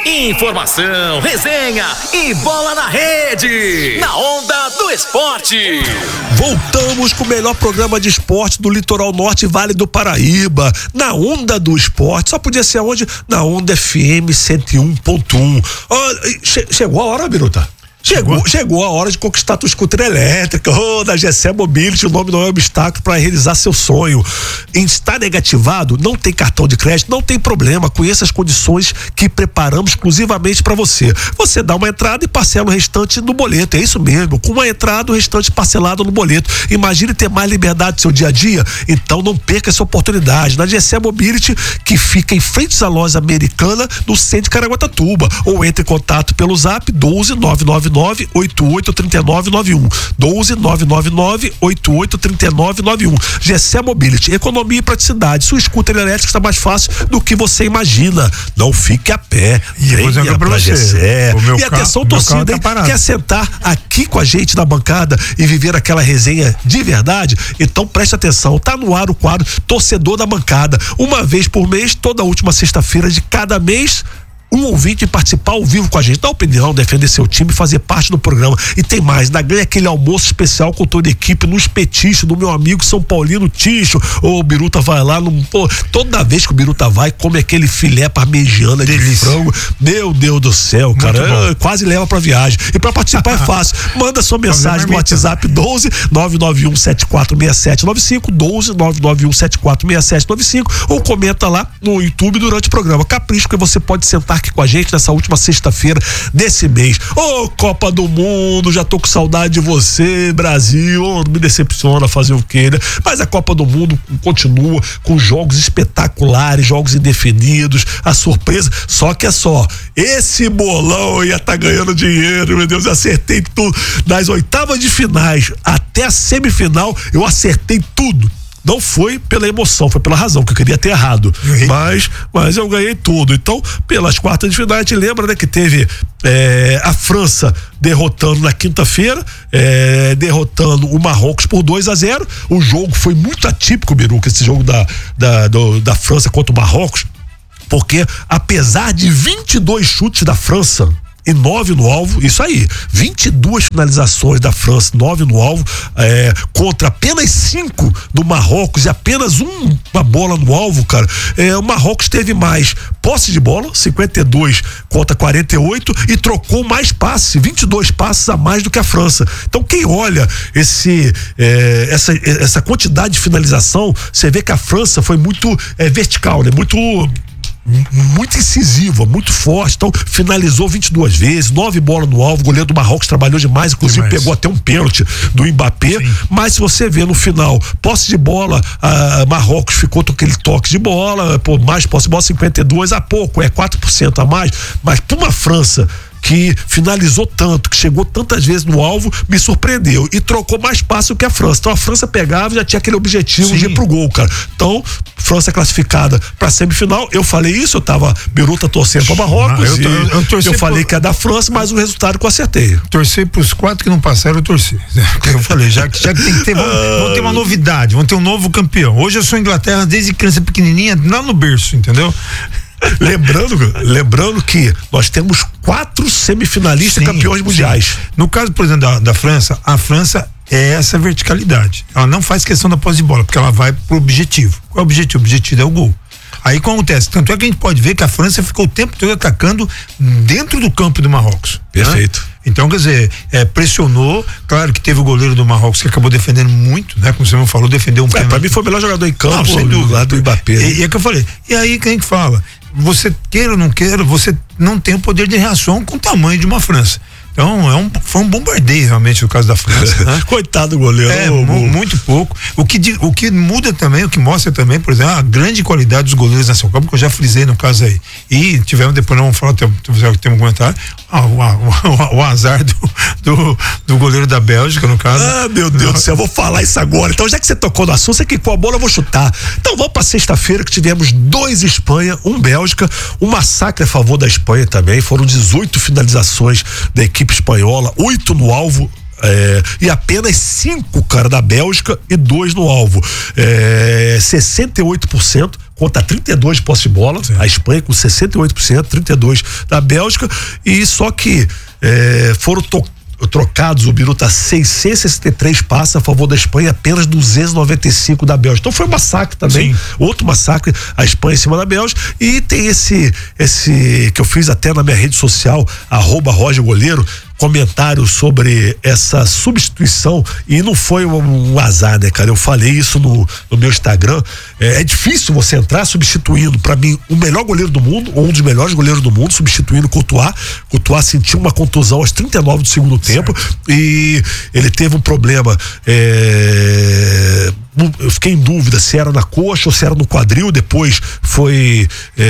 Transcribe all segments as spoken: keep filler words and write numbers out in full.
Informação, resenha e bola na rede. Na Onda do Esporte. Voltamos com o melhor programa de esporte do Litoral Norte e Vale do Paraíba. Na Onda do Esporte. Só podia ser onde? Na Onda F M cento e um ponto um. Oh, che- chegou a hora, Biruta? Chegou, chegou a hora de conquistar tua scooter elétrica, oh, da G C Mobility. O nome não é obstáculo para realizar seu sonho. Em estar negativado, não tem cartão de crédito, não tem problema. Conheça as condições que preparamos exclusivamente para você. Você dá uma entrada e parcela o restante no boleto. É isso mesmo, com uma entrada o restante parcelado no boleto. Imagine ter mais liberdade no seu dia a dia. Então não perca essa oportunidade. Na G C Mobility, que fica em frente à loja americana, no centro de Caraguatatuba. Ou entre em contato pelo zap doze nove nove nove oito oito três nove nove um. doze nove nove nove oito oito três nove nove um. G C Mobility, economia e praticidade. Sua scooter elétrica está mais fácil do que você imagina. Não fique a pé. E eu vou dizer pra você, G C. o meu E carro- atenção, meu torcida, carro tá hein? parado. Quer sentar aqui com a gente na bancada e viver aquela resenha de verdade? Então preste atenção, tá no ar o quadro Torcedor da Bancada. Uma vez por mês, toda última sexta-feira de cada mês, um ouvinte participar ao vivo com a gente, dar opinião, defender seu time, fazer parte do programa. E tem mais, ainda ganha aquele almoço especial com toda a equipe no espetício do meu amigo São Paulino Ticho. Ô, o Biruta vai lá, no, pô, toda vez que o Biruta vai, come aquele filé parmegiana de Delícia. frango. Meu Deus do céu, cara, eu, quase leva pra viagem. E pra participar é fácil, manda sua mensagem no WhatsApp doze nove nove um sete quatro seis sete nove cinco, doze nove nove um sete quatro seis sete nove cinco, ou comenta lá no YouTube durante o programa. Capricho, que você pode sentar aqui com a gente nessa última sexta-feira desse mês. Ô, oh, Copa do Mundo, já tô com saudade de você, Brasil. Oh, não me decepciona fazer o quê, né? Mas a Copa do Mundo continua com jogos espetaculares, jogos indefinidos, a surpresa. Só que é só, esse bolão ia tá ganhando dinheiro, meu Deus, eu acertei tudo. Das oitavas de finais até a semifinal, eu acertei tudo. Não foi pela emoção, foi pela razão, que eu queria ter errado. Mas, mas eu ganhei tudo. Então, pelas quartas de final, a gente lembra, né, que teve é, a França derrotando na quinta-feira, é, derrotando o Marrocos por dois a zero. O jogo foi muito atípico, Biruca, esse jogo da, da, do, da França contra o Marrocos, porque apesar de vinte e dois chutes da França e nove no alvo, isso aí, vinte e duas finalizações da França, nove no alvo, é, contra apenas cinco do Marrocos e apenas um, uma bola no alvo, cara. É, o Marrocos teve mais posse de bola, cinquenta e dois contra quarenta e oito, e trocou mais passes, vinte e dois passes a mais do que a França. Então quem olha esse, é, essa, essa quantidade de finalização, você vê que a França foi muito é, vertical, né? Muito muito incisiva, muito forte. Então finalizou vinte e duas vezes, nove bolas no alvo. O goleiro do Marrocos trabalhou demais, inclusive demais. Pegou até um pênalti do Mbappé. Sim. Mas se você vê no final, posse de bola, a Marrocos ficou com aquele toque de bola, pô, mais posse de bola, cinquenta e dois a pouco, é quatro por cento a mais. Mas para uma França que finalizou tanto, que chegou tantas vezes no alvo, me surpreendeu e trocou mais passe do que a França. Então a França pegava e já tinha aquele objetivo Sim. de ir pro gol, cara. Então, França classificada pra semifinal. Eu falei isso, eu tava Biruta torcendo pra Marrocos. Ah, eu, eu, eu, eu, eu falei pro... que é da França, mas o resultado que eu acertei. Torcer pros quatro que não passaram, eu torci. Eu falei, já, já que tem que ter, vamos, vamos ter uma novidade, vamos ter um novo campeão. Hoje eu sou Inglaterra desde criança pequenininha, lá no berço, entendeu? Lembrando, lembrando que nós temos quatro semifinalistas sim, campeões mundiais. Sim. No caso, por exemplo, da, da França, a França é essa verticalidade. Ela não faz questão da posse de bola, porque ela vai pro objetivo. Qual é o objetivo? O objetivo é o gol. Aí o que acontece? Tanto é que a gente pode ver que a França ficou o tempo todo atacando dentro do campo do Marrocos. Perfeito. Né? Então, quer dizer, é, pressionou, claro que teve o goleiro do Marrocos que acabou defendendo muito, né? Como você não falou, defendeu um é, pênalti. Pra mim foi o melhor jogador em campo, não, sem dúvida, lá do Mbappé. E, e é que eu falei, e aí quem que fala? Você queira ou não queira, você não tem o poder de reação com o tamanho de uma França. Então, é um, foi um bombardeio realmente no caso da França. Né? Coitado do goleiro. É, oh, mu- muito pouco. O que, o que muda também, o que mostra também, por exemplo, a grande qualidade dos goleiros nessa Copa, que eu já frisei no caso aí. E tivemos, depois não vamos falar, tem, tem um comentário, ah, o, o, o azar do, do, do goleiro da Bélgica, no caso. Ah, meu Deus do céu, eu vou falar isso agora. Então, já que você tocou no assunto, você quicou a bola, eu vou chutar. Então, vamos pra sexta-feira, que tivemos dois Espanha, um Bélgica, um massacre a favor da Espanha também. Foram dezoito finalizações da equipe espanhola, oito no alvo. É, e apenas cinco, cara, da Bélgica e dois no alvo. É, sessenta e oito por cento contra trinta e dois de posse de bola, Sim. a Espanha com sessenta e oito por cento, trinta e dois da Bélgica, e só que é, foram tocados trocados, o Biru tá seiscentos e sessenta e três passes a favor da Espanha, apenas duzentos e noventa e cinco da Bélgica. Então foi um massacre também, Sim. outro massacre, a Espanha em cima da Bélgica. E tem esse, esse que eu fiz até na minha rede social, arroba Roger Goleiro, comentário sobre essa substituição, e não foi um, um azar, né, cara? Eu falei isso no, no meu Instagram. É, é difícil você entrar substituindo, pra mim, o melhor goleiro do mundo, ou um dos melhores goleiros do mundo, substituindo o Courtois. Courtois sentiu uma contusão aos trinta e nove do segundo tempo, certo. E ele teve um problema. É, eu fiquei em dúvida se era na coxa ou se era no quadril. Depois foi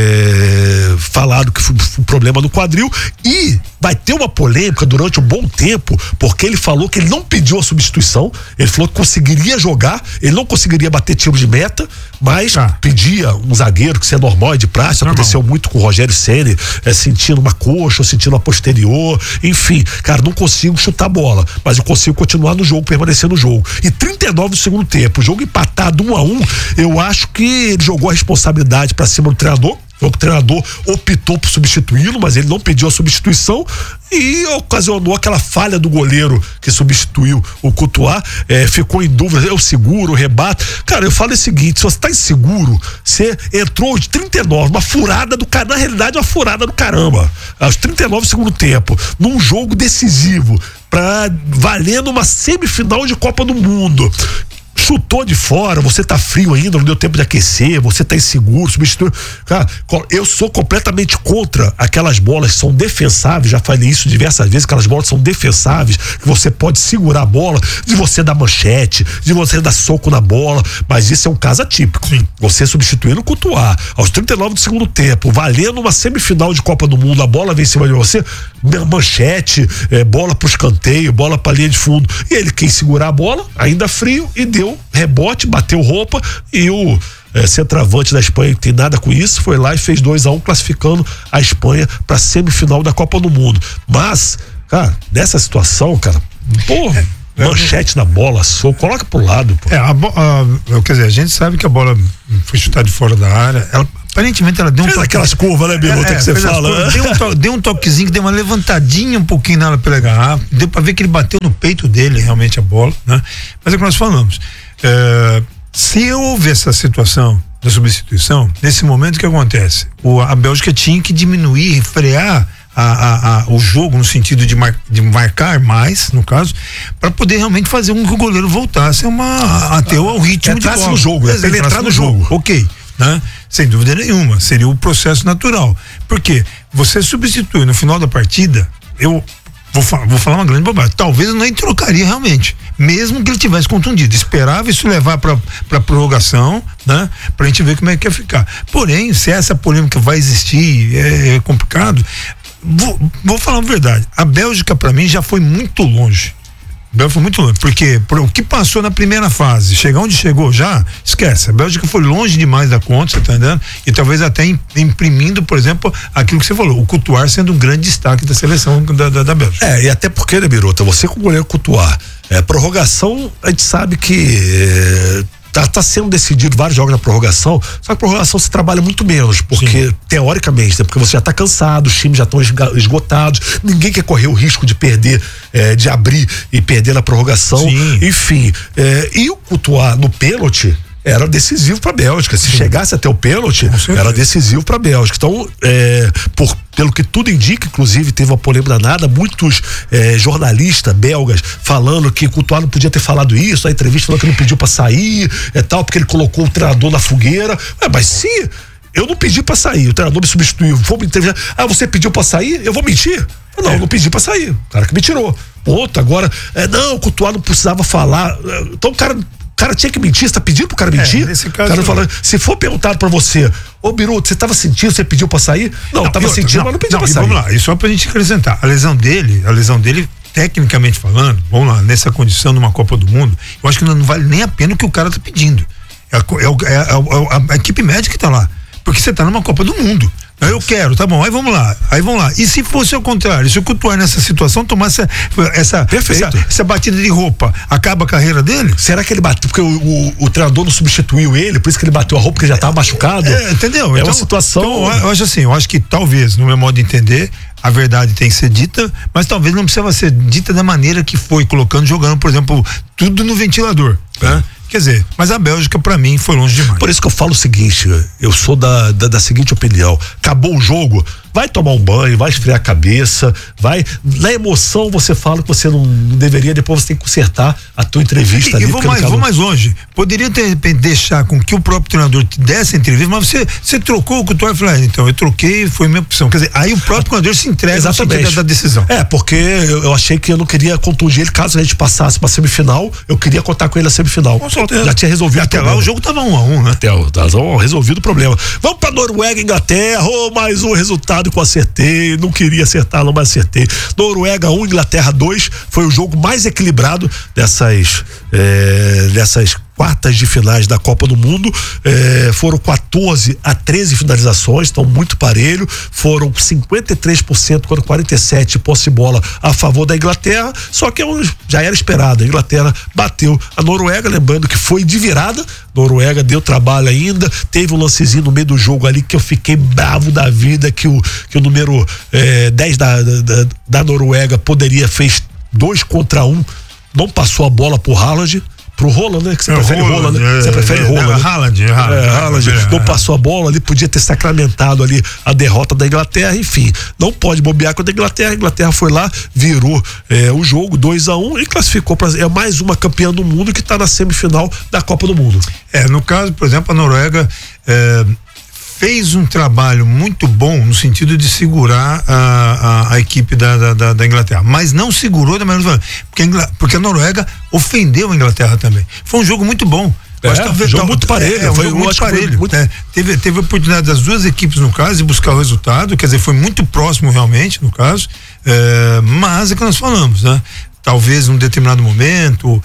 é, falado que foi um problema no quadril, e vai ter uma polêmica durante um bom tempo, porque ele falou que ele não pediu a substituição, ele falou que conseguiria jogar, ele não conseguiria bater tiro de meta, mas ah. pedia um zagueiro, que isso é normal, é de praxe, normal. Aconteceu muito com o Rogério Ceni, é, sentindo uma coxa ou sentindo uma posterior, enfim, cara, não consigo chutar a bola, mas eu consigo continuar no jogo, permanecer no jogo. E trinta e nove do segundo tempo, o jogo empatado um a um, eu acho que ele jogou a responsabilidade pra cima do treinador. O treinador optou por substituí-lo, mas ele não pediu a substituição e ocasionou aquela falha do goleiro que substituiu o Courtois. É, ficou em dúvida, eu seguro, rebato. Cara, eu falo o seguinte: se você tá inseguro, você entrou de trinta e nove, uma furada do caramba, na realidade uma furada do caramba, aos trinta e nove do segundo tempo, num jogo decisivo, pra, valendo uma semifinal de Copa do Mundo. Chutou de fora, você tá frio ainda, não deu tempo de aquecer, você tá inseguro, substitui. Cara, eu sou completamente contra aquelas bolas que são defensáveis, já falei isso diversas vezes, aquelas bolas são defensáveis, que você pode segurar a bola, de você dar manchete, de você dar soco na bola, mas isso é um caso atípico. Sim. Você substituindo o Courtois aos trinta e nove do segundo tempo, valendo uma semifinal de Copa do Mundo, a bola vem em cima de você, manchete, é, bola pro escanteio, bola pra linha de fundo, e ele quis segurar a bola, ainda frio, e deu rebote, bateu roupa, e o é, centroavante da Espanha, que tem nada com isso, foi lá e fez dois a um, classificando a Espanha pra semifinal da Copa do Mundo. Mas, cara, nessa situação, cara, porra, é, manchete na bola, só coloca pro lado, pô. É, a, a, quer dizer, a gente sabe que a bola foi chutada de fora da área, ela, aparentemente ela deu um fez toque, aquelas curvas, né, Biruta, é, que você fala, né? Deu um, to, deu um toquezinho que deu uma levantadinha um pouquinho nela pela garrafa, deu pra ver que ele bateu no peito dele realmente a bola, né? Mas é o que nós falamos, é, se houve essa situação da substituição, nesse momento o que acontece? O, a Bélgica tinha que diminuir, frear A, a, a, o jogo no sentido de, mar, de marcar mais, no caso, para poder realmente fazer com que o goleiro voltasse a uma, a ter o ritmo de bola. no jogo, é penetrar no jogo. Ok, né? Sem dúvida nenhuma, seria o processo natural. Porque você substitui no final da partida, eu vou, vou falar uma grande bobagem, talvez eu nem trocaria realmente, mesmo que ele tivesse contundido, esperava isso levar para para prorrogação, né? Pra gente ver como é que ia ficar. Porém, se essa polêmica vai existir, é, é complicado. Vou, vou falar a verdade, a Bélgica pra mim já foi muito longe. A Bélgica foi muito longe, porque por, o que passou na primeira fase, chegar onde chegou já, esquece, a Bélgica foi longe demais da conta, você tá entendendo? E talvez até imprimindo, por exemplo, aquilo que você falou, o Courtois sendo um grande destaque da seleção da, da, da Bélgica. É, e até porque, né, Biruta, você com o goleiro Courtois, é, prorrogação, a gente sabe que é, Tá, tá sendo decidido vários jogos na prorrogação, só que a prorrogação se trabalha muito menos, porque Sim. teoricamente, né, porque você já tá cansado, os times já estão esgotados, ninguém quer correr o risco de perder, é, de abrir e perder na prorrogação. Sim. Enfim, é, e o Courtois no pênalti era decisivo para a Bélgica. Se Sim. chegasse até o pênalti, era decisivo para a Bélgica. Então, é, por, pelo que tudo indica, inclusive teve uma polêmica danada, muitos é, jornalistas belgas falando que o Courtois não podia ter falado isso, a entrevista falou que não pediu para sair, é tal, porque ele colocou o treinador na fogueira. É, mas se eu não pedi para sair, o treinador me substituiu, vou me entrevistar, ah, você pediu para sair? Eu vou mentir? Não, é. eu não pedi para sair. O cara que me tirou. Outro, agora, é, não, o Courtois não precisava falar. Então o cara. O cara tinha que mentir, você tá pedindo pro cara mentir? É, nesse caso, cara fala, se for perguntado pra você, ô Biruta, você tava sentindo, você pediu pra sair? Não, não tava outra, sentindo, não, mas não pediu não, pra sair. Vamos lá, e só pra gente acrescentar, a lesão dele, a lesão dele, tecnicamente falando, vamos lá, nessa condição numa Copa do Mundo, eu acho que não vale nem a pena o que o cara tá pedindo. É a, é a, é a, a, a equipe médica que tá lá. Porque você tá numa Copa do Mundo. Eu quero, tá bom, aí vamos lá, aí vamos lá. E se fosse ao contrário, se o Courtois nessa situação tomasse essa, essa, essa, essa batida de roupa, acaba a carreira dele? Será que ele bateu? Porque o, o, o treinador não substituiu ele, por isso que ele bateu a roupa, porque ele já estava machucado? É, entendeu? É então, uma situação. Então, eu acho assim, eu acho que talvez, no meu modo de entender, a verdade tem que ser dita, mas talvez não precisava ser dita da maneira que foi, colocando, jogando, por exemplo, tudo no ventilador, né? Quer dizer, mas a Bélgica pra mim foi longe demais. Por isso que eu falo o seguinte, eu sou da, da, da seguinte opinião, acabou o jogo, vai tomar um banho, vai esfriar a cabeça, vai, na emoção você fala que você não deveria, depois você tem que consertar a tua entrevista. E, ali. E vou mais, vou mais longe, poderia ter, deixar com que o próprio treinador te desse a entrevista, mas você, você trocou o Courtois e falou, ah, então eu troquei, foi minha opção. Quer dizer, aí o próprio treinador se entrega Exatamente. da decisão. É, porque eu, eu achei que eu não queria contundir ele, caso a gente passasse pra semifinal, eu queria contar com ele na semifinal. Já tinha resolvido. Até lá o jogo tava um a um, né? Até o resolvido o problema. Vamos pra Noruega e Inglaterra, oh, mais um resultado que eu acertei, não queria acertar não, mas acertei. Noruega um, Inglaterra dois, foi o jogo mais equilibrado dessas é, dessas quartas de finais da Copa do Mundo, eh, foram quatorze a treze finalizações, estão muito parelho, foram cinquenta e três por cento contra quarenta e sete por cento posse de bola a favor da Inglaterra, só que já era esperado, a Inglaterra bateu a Noruega, lembrando que foi de virada, Noruega deu trabalho ainda, teve um lancezinho no meio do jogo ali que eu fiquei bravo da vida, que o, que o número eh, dez da, da, da Noruega poderia, fez dois contra um, não passou a bola pro Haaland, pro Roland, né? Que você é, prefere Roland, né? É, você prefere é, Roland, é, né? Haaland, é, Haaland, é, Haaland, é, não passou a bola ali, podia ter sacramentado ali a derrota da Inglaterra, enfim, não pode bobear contra a Inglaterra, a Inglaterra foi lá, virou é, o jogo dois a um e classificou para é mais uma campeã do mundo que está na semifinal da Copa do Mundo. É, no caso, por exemplo, a Noruega é, fez um trabalho muito bom no sentido de segurar a, a, a equipe da, da, da Inglaterra, mas não segurou da maneira porque a, Ingl... porque a Noruega ofendeu a Inglaterra também. Foi um jogo muito bom. É, um jogo muito parelho. É, um foi jogo muito parelho. Muito... É, teve, teve a oportunidade das duas equipes, no caso, de buscar o resultado, quer dizer, foi muito próximo realmente, no caso, é, mas é que nós falamos, né? Talvez num determinado momento, uh,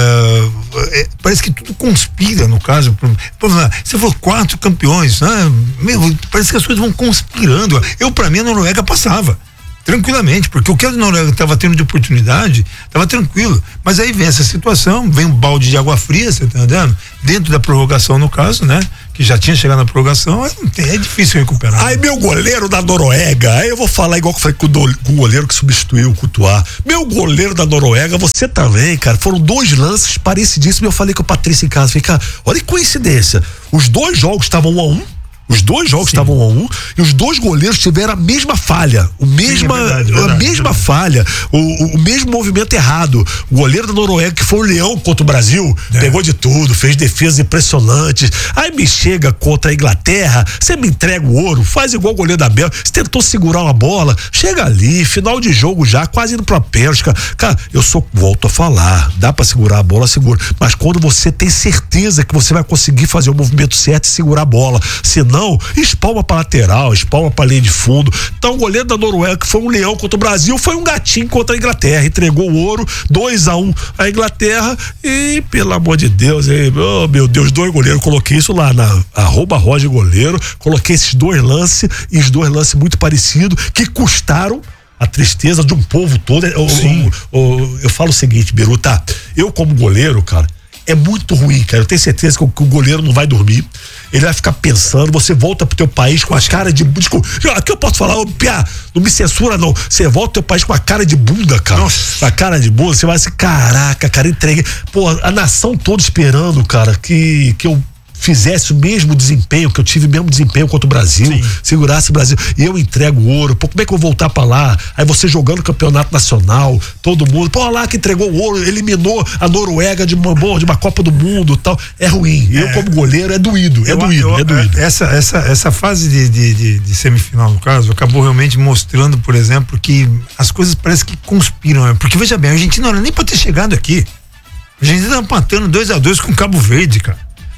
é, parece que tudo conspira no caso. Você falou quatro campeões, né? Meu, parece que as coisas vão conspirando. Eu, pra mim, a Noruega passava tranquilamente, porque o que a Noruega estava tendo de oportunidade estava tranquilo, mas aí vem essa situação, vem um balde de água fria, você tá entendendo? Dentro da prorrogação, no caso, né? Que já tinha chegado na prorrogação, é difícil recuperar. Aí meu goleiro da Noruega, aí eu vou falar igual que eu falei com o, do, com o goleiro que substituiu o Courtois. Meu goleiro da Noruega, você também, cara, foram dois lances parecidíssimos, eu falei com o Patrícia em casa, falei, cara, olha que coincidência, os dois jogos estavam um a um, os dois jogos estavam um a um e os dois goleiros tiveram a mesma falha, o mesma, Sim, é verdade, verdade, a mesma verdade. falha, o, o mesmo movimento errado. O goleiro da Noruega, que foi o leão contra o Brasil, é. pegou de tudo, fez defesas impressionantes. Aí me chega contra a Inglaterra, você me entrega o ouro, faz igual o goleiro da Bélgica, você tentou segurar uma bola, chega ali, final de jogo já, quase indo pra Bélgica. Cara, eu sou, volto a falar, dá pra segurar a bola, segura, mas quando você tem certeza que você vai conseguir fazer o movimento certo e segurar a bola, senão Não, espalma pra lateral, espalma pra linha de fundo. Então o goleiro da Noruega, que foi um leão contra o Brasil, foi um gatinho contra a Inglaterra, entregou o ouro, dois a um a Inglaterra e, pelo amor de Deus, hein, oh, meu Deus, dois goleiros, coloquei isso lá na arroba Roger Goleiro, coloquei esses dois lances, e os dois lances muito parecidos, que custaram a tristeza de um povo todo. Eu, eu, eu, eu falo o seguinte, Biru, tá, eu como goleiro, cara, é muito ruim, cara. Eu tenho certeza que o, que o goleiro não vai dormir. Ele vai ficar pensando. Você volta pro teu país com a cara de. Desculpa, aqui eu posso falar, ô, Piá, não me censura, não. Você volta pro teu país com a cara de bunda, cara. Nossa. A cara de bunda, você vai assim, caraca, cara, entreguei. Pô, a nação toda esperando, cara, que, que eu fizesse o mesmo desempenho, que eu tive o mesmo desempenho contra o Brasil, Sim. segurasse o Brasil, e eu entrego o ouro, pô, como é que eu vou voltar pra lá? Aí você jogando o campeonato nacional, todo mundo, pô, lá que entregou o ouro, eliminou a Noruega de uma, de uma Copa do Mundo e tal, é ruim, é. eu como goleiro é doído, é eu, doído, eu, é doído. Essa, essa, essa fase de, de, de, de semifinal, no caso, acabou realmente mostrando, por exemplo, que as coisas parecem que conspiram, porque veja bem, a Argentina não era nem pra ter chegado aqui, a Argentina tá empatando dois a dois com Cabo Verde, cara.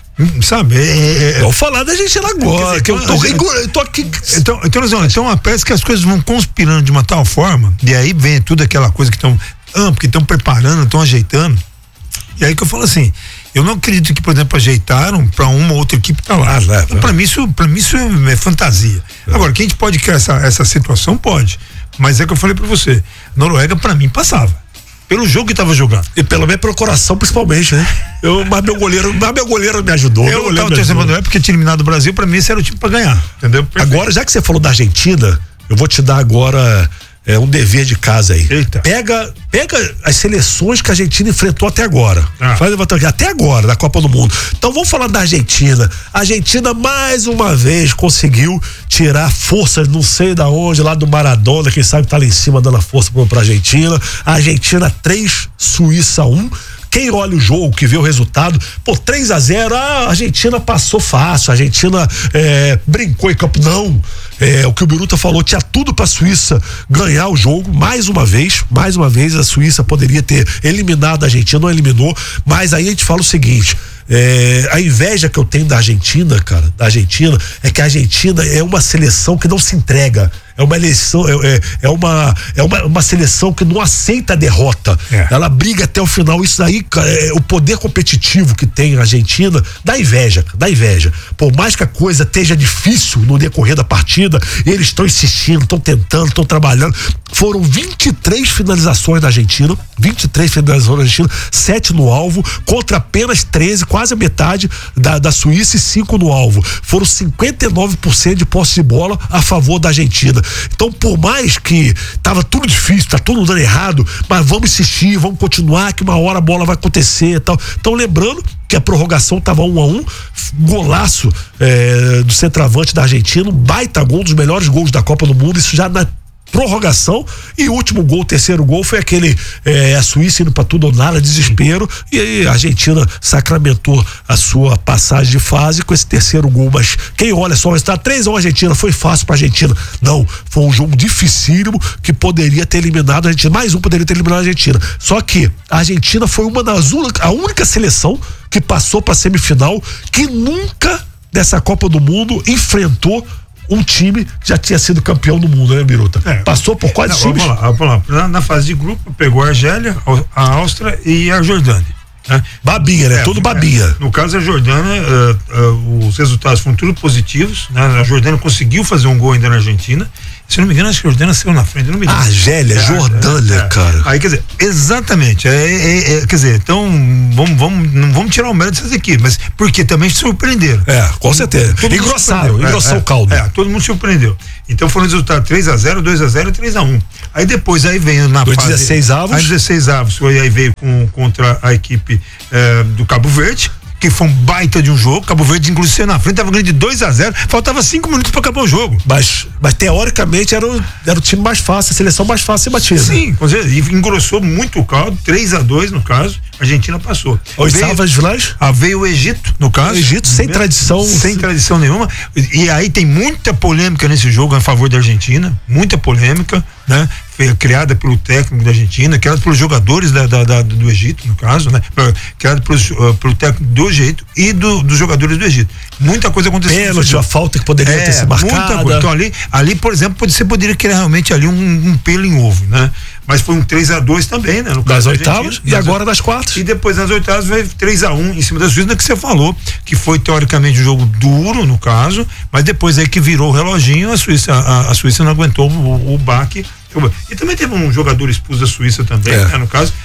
Sabe? É, é, vou falar da Argentina agora, dizer, que eu tô, gente, eu tô aqui. Então, então, então, então parece que as coisas vão conspirando de uma tal forma, e aí vem tudo aquela coisa que estão ah, que estão preparando, estão ajeitando. E aí que eu falo assim, Eu não acredito que, por exemplo, ajeitaram para uma ou outra equipe tá lá. Ah, então, para mim isso, para mim isso é, é fantasia. É. Agora, que a gente pode criar essa, essa situação, pode. Mas é que eu falei para você, Noruega para mim passava. Pelo jogo que tava jogando. E pela minha procuração, principalmente, né? Eu, mas meu goleiro, mas meu goleiro me ajudou. Eu tava torcendo pra Noruega porque tinha eliminado o Brasil, para mim esse era o time para ganhar. Entendeu? Perfeito. Agora, já que você falou da Argentina, eu vou te dar agora é, um dever de casa aí. Eita. Pega, pega as seleções que a Argentina enfrentou até agora. Ah. Faz levantar aqui, até agora, da Copa do Mundo. Então vamos falar da Argentina. A Argentina mais uma vez conseguiu tirar forças, não sei da onde, lá do Maradona, quem sabe tá lá em cima dando a força pra, pra Argentina. A Argentina três, Suíça um. Quem olha o jogo, que vê o resultado, pô, três a zero, a Argentina passou fácil, a Argentina é, brincou em campo. Não, é, o que o Biruta falou, tinha tudo pra Suíça ganhar o jogo, mais uma vez, mais uma vez a Suíça poderia ter eliminado a Argentina, não eliminou, mas aí a gente fala o seguinte, é, a inveja que eu tenho da Argentina, cara, da Argentina, é que a Argentina é uma seleção que não se entrega. É uma eleição, é, é, uma, é uma, uma seleção que não aceita a derrota. É. Ela briga até o final. Isso aí, cara, é, o poder competitivo que tem a Argentina dá inveja, dá inveja. Por mais que a coisa esteja difícil no decorrer da partida, eles estão insistindo, estão tentando, estão trabalhando. Foram vinte e três finalizações da Argentina, vinte e três finalizações da Argentina, sete no alvo, contra apenas treze, quase a metade da, da Suíça e cinco no alvo. Foram cinquenta e nove por cento de posse de bola a favor da Argentina. Então, por mais que tava tudo difícil, tá tudo dando errado, mas vamos insistir, vamos continuar, que uma hora a bola vai acontecer e tal. Então, lembrando que a prorrogação tava um a um, golaço é, do centroavante da Argentina, um baita gol, um dos melhores gols da Copa do Mundo, isso já na prorrogação, e o último gol, o terceiro gol foi aquele, é, a Suíça indo pra tudo ou nada, desespero, e aí a Argentina sacramentou a sua passagem de fase com esse terceiro gol. Mas quem olha só o resultado, três a um Argentina, foi fácil pra Argentina? Não, foi um jogo dificílimo que poderia ter eliminado a Argentina, mais um poderia ter eliminado a Argentina, só que a Argentina foi uma das a única seleção que passou pra semifinal que nunca dessa Copa do Mundo enfrentou um time que já tinha sido campeão do mundo, né, Biruta? É, Passou por quase times. Vamos lá, vamos lá. Na, na fase de grupo, pegou a Argélia, a Áustria e a Jordânia. Né? Babinha, né? É, Tudo babinha. É. No caso da Jordânia, uh, uh, os resultados foram tudo positivos, né? A Jordânia conseguiu fazer um gol ainda na Argentina. Se não me engano, acho que a Jordânia saiu na frente. Não me Argélia, é, Jordânia, é, é. cara. Aí, quer dizer, exatamente. É, é, é, quer dizer, então, vamos, vamos, não vamos tirar o mérito dessas equipes, mas porque também se surpreenderam. É, com certeza. Todo engrossaram, engrossou é, o caldo. É, todo mundo se surpreendeu. Então foram resultados três a zero, dois a zero e três a um. Aí depois aí veio na Dos fase. dezesseis avos. Aí dezesseis avos, foi, aí veio com, contra a equipe é, do Cabo Verde, que foi um baita de um jogo. Cabo Verde, inclusive, na frente, tava ganhando de dois a zero, faltava cinco minutos para acabar o jogo. Mas, mas teoricamente era o, era o time mais fácil, a seleção mais fácil de bater. Sim, com certeza, e engrossou muito o caldo, três a dois no caso, a Argentina passou. Oitavas de finais? Ah, veio o Egito, no caso. O Egito sem mesmo, tradição. Sem tradição nenhuma. E, e aí tem muita polêmica nesse jogo a favor da Argentina, muita polêmica, né? Foi criada pelo técnico da Argentina, criada pelos jogadores da, da, da, do Egito, no caso, né? Criada pelos, uh, pelo técnico do Egito e do, dos jogadores do Egito. Muita coisa aconteceu. Pênalti, a falta que poderia é, ter sido marcada. Muita coisa. Então ali, ali, por exemplo, você poderia criar realmente ali um, um pelo em ovo, né? Mas foi um três a dois também, né? No das oitavas e agora das quartas. E depois nas oitavas veio três a um em cima da Suíça, que você falou, que foi teoricamente um jogo duro, no caso, mas depois aí que virou o reloginho, a Suíça, a, a Suíça não aguentou o, o baque. E também teve um jogador expulso da Suíça também, é. né, no caso.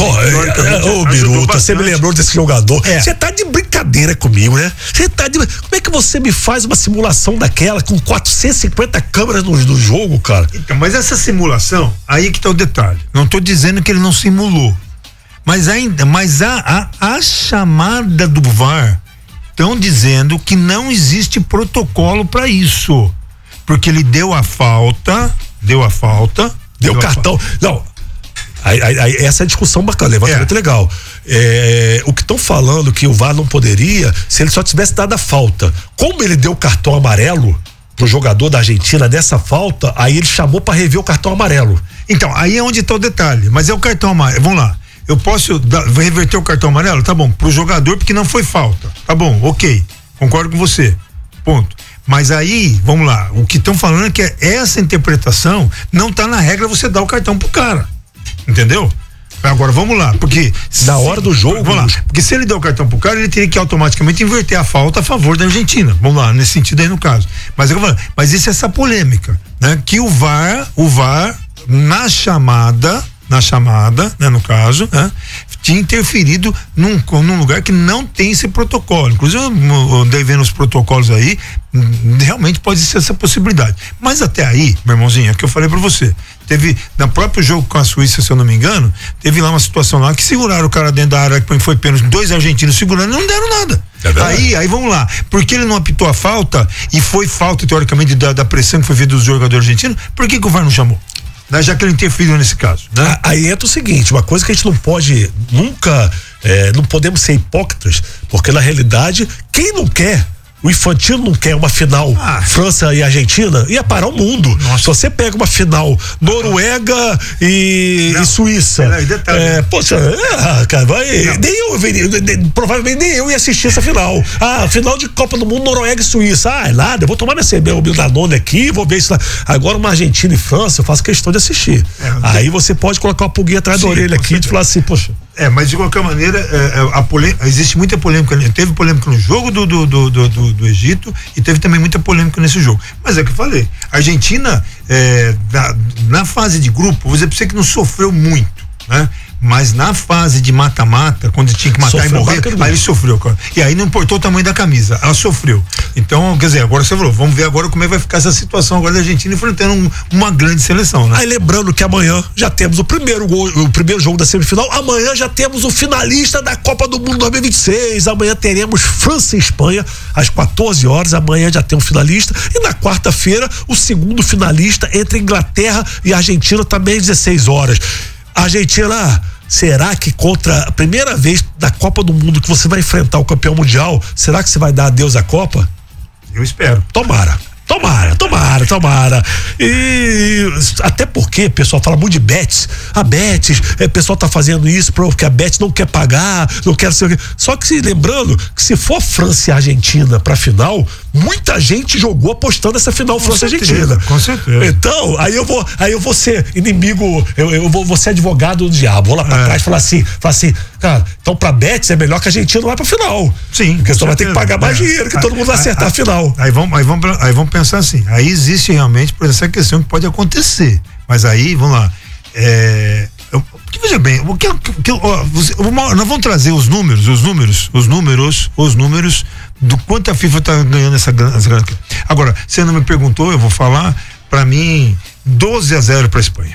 Ô, Biruta, você me lembrou desse jogador. Você é. tá de brincadeira comigo, né? Você tá de. Como é que você me faz uma simulação daquela com quatrocentas e cinquenta câmeras no, no jogo, cara? Então, mas essa simulação, aí que tá o detalhe. Não tô dizendo que ele não simulou. Mas ainda, mas a, a, a chamada do V A R estão dizendo que não existe protocolo para isso. Porque ele deu a falta, deu a falta. Deu, deu cartão. Falta. Não. Aí, aí, aí, essa é a discussão bacana, levantamento é. legal. É, o que estão falando que o V A R não poderia, se ele só tivesse dado a falta. Como ele deu cartão amarelo pro jogador da Argentina dessa falta, aí ele chamou para rever o cartão amarelo. Então, aí é onde está o detalhe. Mas é o cartão amarelo. Vamos lá. Eu posso dar, reverter o cartão amarelo? Tá bom. Pro jogador, porque não foi falta. Tá bom, ok. Concordo com você. Ponto. Mas aí, vamos lá. O que estão falando é que essa interpretação não tá na regra você dar o cartão pro cara. Entendeu? Agora vamos lá, porque na hora do jogo, vamos lá, porque se ele der o cartão pro cara, ele teria que automaticamente inverter a falta a favor da Argentina. Vamos lá, nesse sentido aí no caso. Mas eu falando, mas isso é essa polêmica, né? Que o V A R, o V A R na chamada, na chamada, né, no caso, né, tinha interferido num, num lugar que não tem esse protocolo. Inclusive, eu andei vendo os protocolos aí, realmente pode ser essa possibilidade. Mas até aí, meu irmãozinho, é o que eu falei pra você. Teve, no próprio jogo com a Suíça, se eu não me engano, teve lá uma situação lá que seguraram o cara dentro da área, que foi pênalti, dois argentinos segurando e não deram nada. É aí, aí vamos lá. Porque ele não apitou a falta e foi falta, teoricamente, da, da pressão que foi feita dos jogadores argentinos, por que que o V A R não chamou? Já que ele interferiu nesse caso, né? Aí entra o seguinte, uma coisa que a gente não pode nunca, é, não podemos ser hipócritas, porque na realidade, quem não quer, o Infantino não quer uma final ah. França e Argentina, ia parar o mundo. Nossa. Se você pega uma final Noruega e, e Suíça, não, detalhe, é, né? poxa, é, cara, vai, nem eu veria, provavelmente nem eu ia assistir essa final. Ah, final de Copa do Mundo Noruega e Suíça, ah, é nada, eu vou tomar meu, meu Danone aqui, vou ver isso lá. Agora uma Argentina e França, eu faço questão de assistir. É, aí você pode colocar uma pulguinha atrás sim, da orelha aqui e falar assim, poxa. É, mas de qualquer maneira, é, a polêmica, existe muita polêmica, teve polêmica no jogo do, do, do, do, do, do Egito e teve também muita polêmica nesse jogo. Mas é o que eu falei, a Argentina, é, na, na fase de grupo, vou dizer pra você que não sofreu muito, né? Mas na fase de mata-mata, quando tinha que matar sofreu e morrer, aí ele sofreu, cara. E aí não importou o tamanho da camisa, ela sofreu. Então, quer dizer, agora você falou, vamos ver agora como é que vai ficar essa situação agora da Argentina enfrentando um, uma grande seleção, né? Aí lembrando que amanhã já temos o primeiro gol, o primeiro jogo da semifinal, amanhã já temos o finalista da Copa do Mundo dois mil e vinte e seis, amanhã teremos França e Espanha às quatorze horas, amanhã já tem um finalista e na quarta-feira o segundo finalista entre Inglaterra e Argentina também às dezesseis horas. Argentina, será que contra a primeira vez da Copa do Mundo que você vai enfrentar o campeão mundial, será que você vai dar adeus à Copa? Eu espero. Tomara. Tomara, tomara, tomara. E até porque o pessoal fala muito de Betis. A Betis, o pessoal tá fazendo isso porque a Betis não quer pagar, não quer ser. Só que se, lembrando que se for França e Argentina pra final, muita gente jogou apostando essa final França e Argentina. Com certeza. Então, aí eu vou, aí eu vou ser inimigo, eu, eu vou, vou ser advogado do diabo. Vou lá pra é. trás e falar assim, falar assim, cara, então pra Betis é melhor que a Argentina vai pra final. Sim. Porque só vai ter que pagar mais é. dinheiro, que aí, todo mundo vai acertar aí, a final. Aí vamos, aí vamos, aí vamos pensar assim, aí existe realmente por essa questão que pode acontecer, mas aí, vamos lá, é, eu, veja bem, o que, que ó, você, nós vamos trazer os números, os números, os números, os números do quanto a FIFA está ganhando essa grana. Agora, você não me perguntou, eu vou falar, para mim, doze a zero para a Espanha.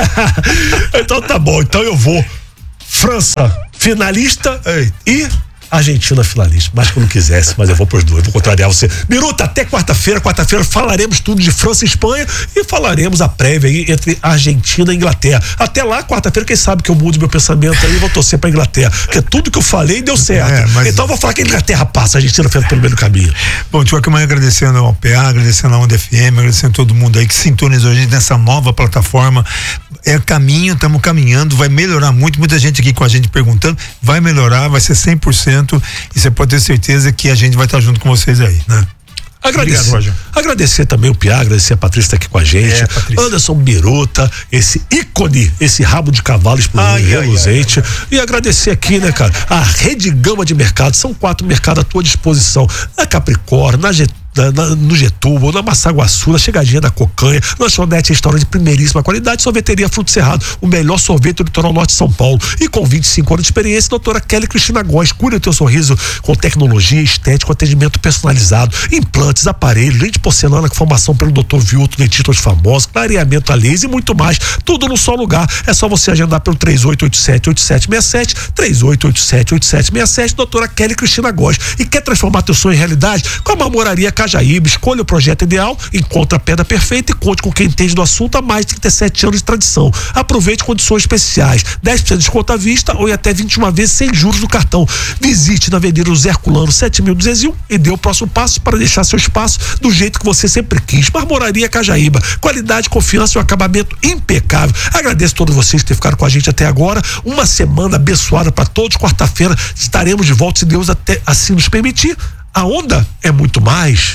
Então tá bom, então eu vou França finalista Ei. e Argentina finalista, mais que eu não quisesse, mas eu vou pros dois, vou contrariar você. Biruta, até quarta-feira, quarta-feira falaremos tudo de França e Espanha e falaremos a prévia aí entre Argentina e Inglaterra. Até lá, quarta-feira, quem sabe que eu mude meu pensamento aí e vou torcer pra Inglaterra, porque tudo que eu falei deu certo. É, mas... Então eu vou falar que a Inglaterra passa, a Argentina fica pelo meio do caminho. Bom, de qualquer maneira, agradecendo ao P A, agradecendo a Onda F M, agradecendo a todo mundo aí que sintonizou a gente nessa nova plataforma. É caminho, estamos caminhando, vai melhorar muito, muita gente aqui com a gente perguntando, vai melhorar, vai ser cem por cento e você pode ter certeza que a gente vai estar junto com vocês aí, né? Agradecer, Obrigado, agradecer também o Pia, agradecer a Patrícia tá aqui com a gente, é, Anderson Biruta, esse ícone, esse rabo de cavalo explosivo reluzente, e agradecer aqui, né, cara, a Rede Gama de Mercado, são quatro mercados à tua disposição, na Capricórnio, na Getúlio, Na, na, no Getúlio, na Massaguaçu, na Chegadinha da Cocanha, lanchonete, restaurante de primeiríssima qualidade, sorveteria Fruto Cerrado, o melhor sorvete do litoral norte de São Paulo. E com vinte e cinco anos de experiência, doutora Kelly Cristina Góes, cura o teu sorriso com tecnologia, estético, atendimento personalizado, implantes, aparelhos, lente de porcelana com formação pelo doutor Vilto, dentistas famosos, clareamento a laser e muito mais, tudo num só lugar. É só você agendar pelo três oito oito sete, oito sete seis sete, três oito oito sete, oito sete seis sete, doutora Kelly Cristina Góes. E quer transformar teu sonho em realidade? Com a Marmoraria Cajaíba, escolha o projeto ideal, encontre a pedra perfeita e conte com quem entende do assunto há mais de trinta e sete anos de tradição. Aproveite condições especiais, dez por cento de desconto à vista ou em até vinte e uma vezes sem juros do cartão. Visite na Avenida José Herculano sete mil duzentos e um e dê o próximo passo para deixar seu espaço do jeito que você sempre quis. Marmoraria Cajaíba, qualidade, confiança e um acabamento impecável. Agradeço a todos vocês que ficaram com a gente até agora. Uma semana abençoada para todos. Quarta-feira estaremos de volta, se Deus até assim nos permitir. A Onda é muito mais.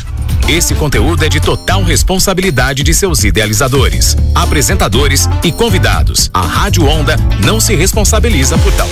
Esse conteúdo é de total responsabilidade de seus idealizadores, apresentadores e convidados. A Rádio Onda não se responsabiliza por tal